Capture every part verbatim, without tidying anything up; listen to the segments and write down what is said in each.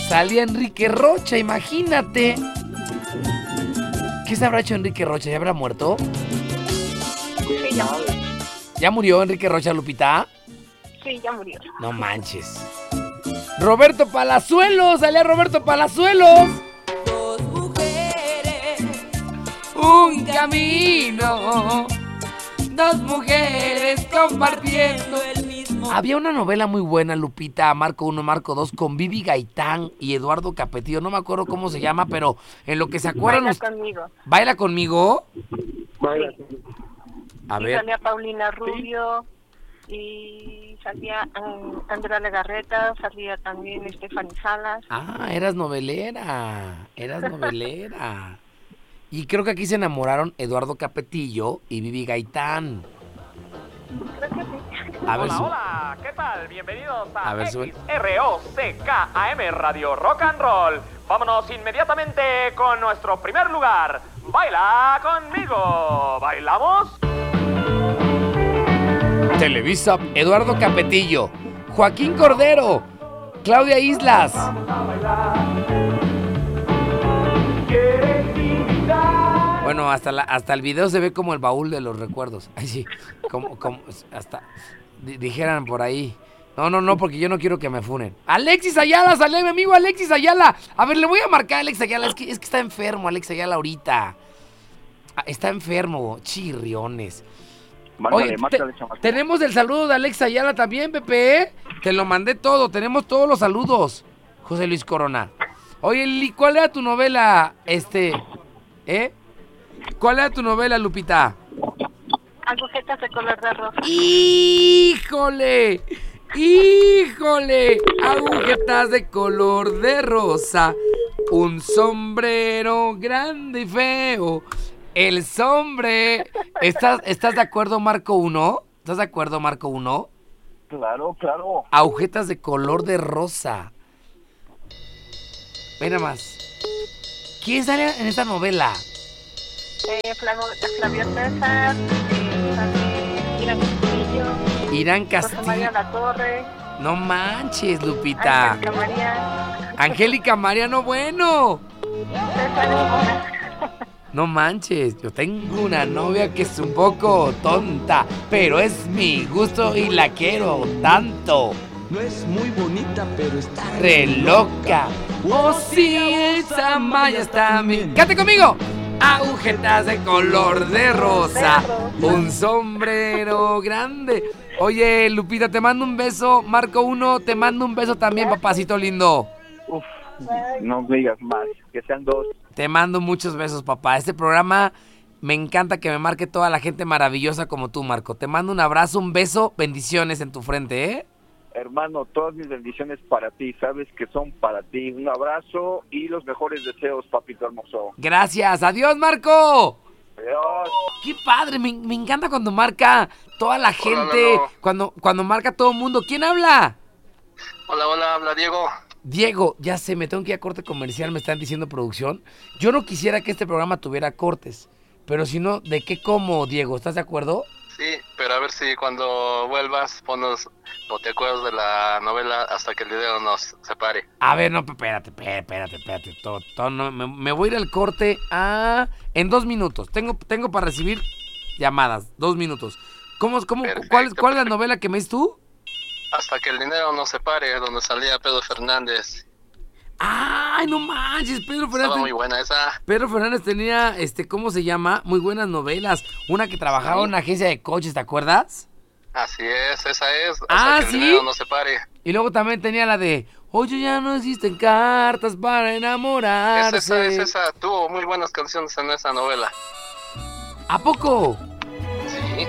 salía Enrique Rocha, imagínate. ¿Qué se habrá hecho Enrique Rocha? ¿Ya habrá muerto? Sí, ya murió. ¿Ya murió Enrique Rocha, Lupita? Sí, ya murió. No manches. Roberto Palazuelos, salía Roberto Palazuelos. Dos mujeres, Un camino, dos mujeres compartiendo. el mismo. Había una novela muy buena, Lupita, Marco uno, Marco dos, con Vivi Gaitán y Eduardo Capetillo. No me acuerdo cómo se llama, pero en lo que se acuerdan... Baila us- conmigo. ¿Baila conmigo? Baila. A Y ver. salía Paulina Rubio y salía um, Andrea Legarreta, salía también Estefany Salas. Ah, eras novelera, eras novelera. Y creo que aquí se enamoraron Eduardo Capetillo y Vivi Gaitán. Creo que sí. A ver, Hola, su- hola, ¿qué tal? Bienvenidos a, A ver, sube. X R O C K A M Radio Rock and Roll. Vámonos inmediatamente con nuestro primer lugar. Baila conmigo. ¿Bailamos? Televisa, Eduardo Capetillo, Joaquín Cordero, Claudia Islas. Bueno, hasta, la, hasta el video se ve como el baúl de los recuerdos. Ay, sí, como, como hasta di- dijeran por ahí. No, no, no, porque yo no quiero que me funen. Alexis Ayala, sale mi amigo Alexis Ayala. A ver, le voy a marcar a Alex Ayala. Es que, es que está enfermo Alex Ayala ahorita. Ah, Está enfermo, chirriones. Márcale, Oye, márcale, te- chamaco. tenemos el saludo de Alex Ayala también, Pepe. ¿eh? Te lo mandé todo, tenemos todos los saludos. José Luis Corona. Oye, Lili, ¿cuál era tu novela, este, eh? ¿Cuál era tu novela, Lupita? Agujetas de color de rosa. ¡Híjole! ¡Híjole! Agujetas de color de rosa. Un sombrero grande y feo. El sombre. ¿Estás, ¿Estás de acuerdo, Marco uno? ¿Estás de acuerdo, Marco uno? Claro, claro. Agujetas de color de rosa. Ve nada más. ¿Quién sale en esta novela? Eh, Flavio, Flavio César, eh, sale Irán Castillo, Irán José María Castillo. La Torre, No manches, Lupita. Angélica María, Angélica Mariano Bueno. César Mora. No manches, yo tengo una novia que es un poco tonta, pero es mi gusto y la quiero tanto. No es muy bonita, pero está Re loca. Oh, sí, esa maya está mi. ¡Cante conmigo! Agujetas de color de rosa, un sombrero grande. Oye, Lupita, te mando un beso. Marco uno, te mando un beso también, papacito lindo. Uf, no me digas más, que sean dos. Te mando muchos besos, papá. Este programa me encanta que me marque toda la gente maravillosa como tú, Marco. Te mando un abrazo, un beso, bendiciones en tu frente, ¿eh? Hermano, todas mis bendiciones para ti, sabes que son para ti. Un abrazo y los mejores deseos, papito hermoso. Gracias. Adiós, Marco. Adiós. Qué padre, me, me encanta cuando marca toda la gente, Lalo. cuando, cuando marca todo el mundo. ¿Quién habla? Hola, hola, habla Diego. Diego, ya sé, me tengo que ir a corte comercial, me están diciendo producción. Yo no quisiera que este programa tuviera cortes, pero si no, ¿de qué como, Diego? ¿Estás de acuerdo? Sí, pero a ver si cuando vuelvas ponos o te acuerdas de la novela hasta que el video nos separe. A ver, no, espérate, espérate, espérate, espérate. Todo, todo, no, me, me voy a ir al corte a... en dos minutos. Tengo, tengo para recibir llamadas, dos minutos. ¿Cómo, cómo, Perfecto, cuál, ¿Cuál es la perfecto. novela que me dices tú? Hasta que el dinero nos separe, donde salía Pedro Fernández. ¡Ay, no manches! Pedro Estaba Fernández... muy buena esa. Pedro Fernández tenía, este, ¿cómo se llama? Muy buenas novelas. Una que trabajaba Sí. en una agencia de coches, ¿te acuerdas? Así es, esa es. Hasta Ah, que el ¿sí? dinero nos separe. Y luego también tenía la de... Oye, ya no existen cartas para Es enamorarse. esa, es esa. Tuvo muy buenas canciones en esa novela. ¿A poco? Sí.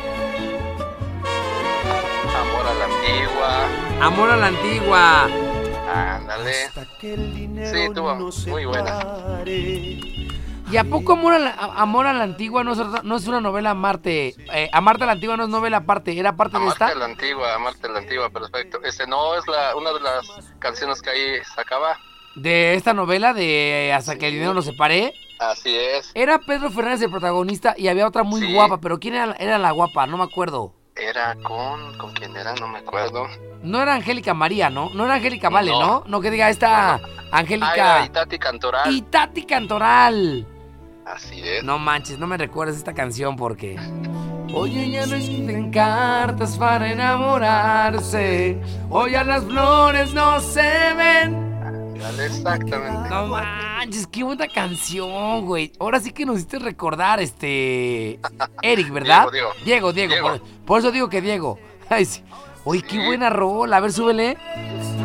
Amor a la antigua. Amor a la antigua. Ándale. Sí, tuvo muy buena. ¿Y a poco Amor a la, a- Amor a la Antigua no es, otra- no es una novela Amarte? Eh, Amarte a la Antigua no es novela aparte, ¿era parte de Amarte esta? a la antigua, amarte a la antigua, perfecto. Este no es la una de las canciones que ahí sacaba. De esta novela de Hasta que el dinero nos separe. Así es. Era Pedro Fernández el protagonista y había otra muy Sí. guapa, pero ¿quién era, la- era la guapa? No me acuerdo. Era con... ¿Con quién era? No me acuerdo. No era Angélica María, ¿no? No era Angélica Vale, ¿no? No, no que diga esta ah, Angélica... era Itati Cantoral. Itati Cantoral. Así es. No manches, no me recuerdes esta canción porque... Oye, ya no existen cartas para enamorarse. Hoy ya las flores no se ven. Exactamente. No manches, qué buena canción, güey. Ahora sí que nos hiciste recordar, este... Eric, ¿verdad? Diego, Diego, Diego. Diego. Por, por eso digo que Diego. Ay, sí. Oye, qué Sí. buena rola. A ver, súbele.